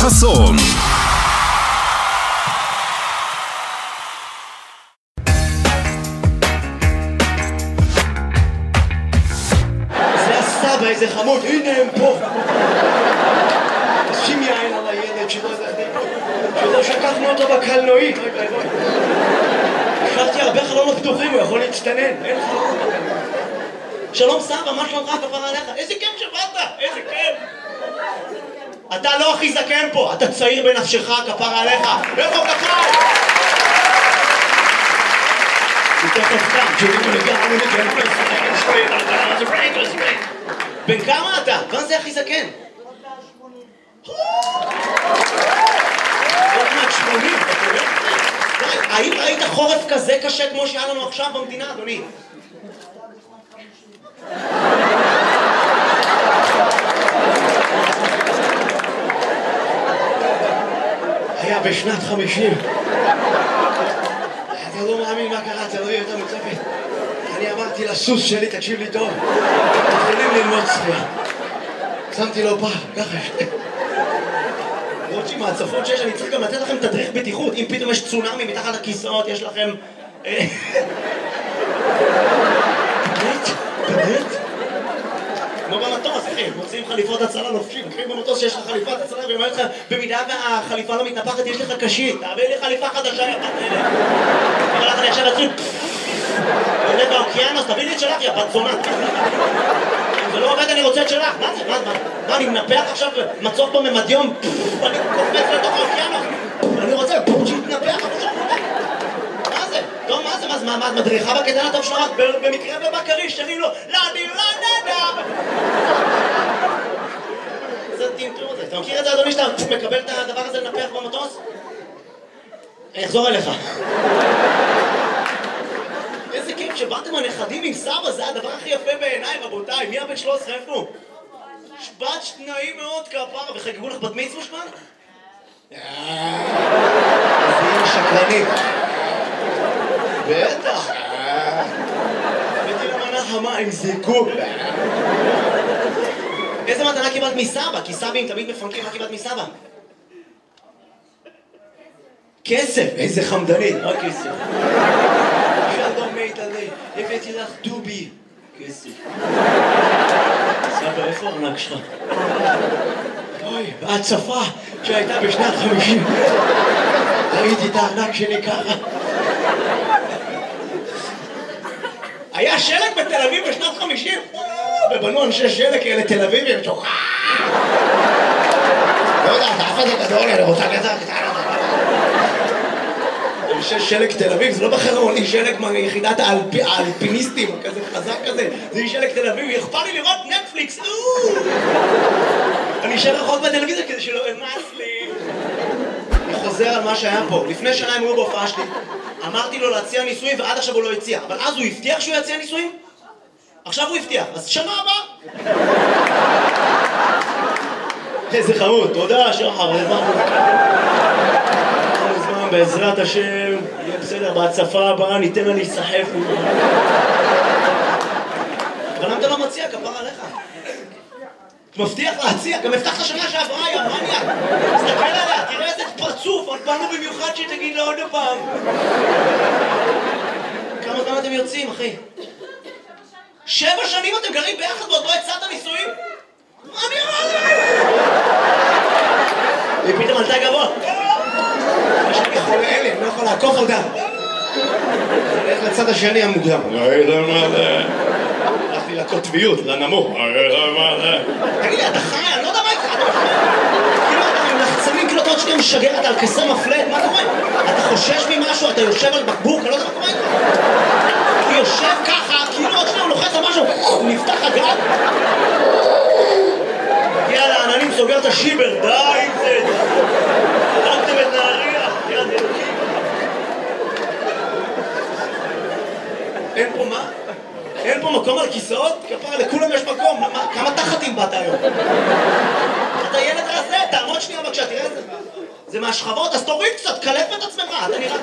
חסון. זה הסבא, איזה חמוד, הנה הם פה. שים יין על הילד שלא שקחנו אותו בקלנועית. השארתי הרבה חלונות פתוחים, הוא יכול להצטנן. אין חלונות בקלנועית. שלום סבא, מה שלומך כפרה עליך? איזה כיף שבאת, איזה כיף. אתה לא הכי זקן פה, אתה צעיר בנפשך כפרה עליך. איפה כפרה? תכף קם, בן כמה אתה? כאן זה הכי זקן. האם ראית חורף כזה קשה כמו שהיה לנו עכשיו במדינה, אדוני? היה בשנת 50. אתה לא מאמין מה קרה, אתה לא יהיה יותר מוצפת. אני אמרתי לסוס שלי, תקשיב לי טוב, יכולים ללמוד שחייה. שמתי לו פעם, ככה למרות שעם ההצפות שיש, אני צריך גם לתת לכם תדריך בטיחות. אם פתאום יש צונאמי מתחת לכיסאות, יש לכם... באמת? כמו במטוס, אחי, מוצאים חליפות הצלה לובשים. אחי, במטוס שיש לך חליפת הצלה, ואומר לך, במידה והחליפה לא מתנפחת, יש לך קשית. תעביר לי חליפה חדשה, יא בת אלה. אבל לך אני עכשיו אתחיל... עולה באוקיינוס, תביא לי את שלך, יא בת זונה. אם זה לא עובד, אני רוצה את שלך. מה זה? מה, אני מנפח עכשיו מצוף בממדיום? אני קופץ לתוך האוקיינוס. אני רוצה שיתנפח. מה זה? טוב, מה את מדריכה בקטן הטוב שלך? במקרה ובקריש, שרים לו, לדי, לדה. זה טינטור הזה. אתה מכיר את זה, אדוני, שאתה מקבל את הדבר הזה לנפח במטוס? אני אחזור אליך. איזה כיף שבאתם הנכדים עם סבא, זה הדבר הכי יפה בעיניי, רבותיי. מי הבן 13, איפה? שבת שניים מאוד כפרה, וחגגו לך בת מצווה שמן? איזה אימא שקרנית. בטח. הבאתי למנה חמה עם זיקוק. איזה מתנה קיבלת מסבא? כי סבים תמיד מפנקים, מה קיבלת מסבא? כסף, איזה חמדנית, רק כסף. שלום מיטלי, הבאתי לך דובי. כסף. סבא, איפה הארנק שלך? אוי, בהצפה שהייתה בשנת 50. ראיתי את הארנק שלי ככה. היה שלג בתל אביב בשנת 50. ובנו אנשי שלג כאלה תל אביבים. לא יודע, אתה אף אחד גדול, אני רוצה כזה קטנה. אנשי שלג תל אביב, זה לא בחרון, היא שלג מיחידת האלפיניסטים, כזה חזק כזה. זה היא שלג תל אביב, אכפת לי לראות נטפליקס. אני אשאר רחוק בטלוויזיה כדי שלא אמס לי. אני חוזר על מה שהיה פה. לפני שנה הם היו בהופעה שלי. אמרתי לו להציע ניסויים ועד עכשיו הוא לא הציע. אבל אז הוא הבטיח שהוא יציע ניסויים? עכשיו הוא הבטיח. אז שנה הבאה. איזה חמוד. תודה, שחר. בעזרת השם, יהיה בסדר, בהצפה הבאה ניתן לה להיסחף. אבל למה אתה לא מציע, כפרה עליך? מבטיח להציע, גם הבטחת שנה שעברה, יא מניאק. תסתכל עליה, תראה איזה פרצוף, עוד באנו במיוחד שתגיד לה עוד פעם. כמה זמן אתם יוצאים, אחי? 7 שנים אתם גרים ביחד ועוד לא הצעת נישואים? מה אני אומר? היא פתאום עלתה גבוה. יש לי יכול לאלה, אני לא יכול לעקוף אותה. אני הולך לצד השני המוקדם. הלכתי לקוטביות, לנמוך. תגיד לי, אתה חי? אני לא יודע מה איתך. כאילו אתה עם לחצנים, כאילו אתה עוד שנייה משגר, אתה על כסר מפלט, מה קורה? אתה חושש ממשהו, אתה יושב על בקבוק, אני לא יודע מה קורה איתך. הוא יושב ככה, כאילו עוד שנייה הוא לוחץ על משהו, הוא נפתח הגג. הגיע לעננים, סוגר את השיבר, די עם זה. חלקתם את נהריה, יד אלוקים. אין פה מה? אין פה מקום על כיסאות? כפרה, לכולם יש מקום. כמה תחתים באת היום? אתה ילד רזה, תעמוד שנייה בבקשה, תראה את זה. זה מהשכבות, אז תוריד קצת, קלף את עצמך. אתה נראה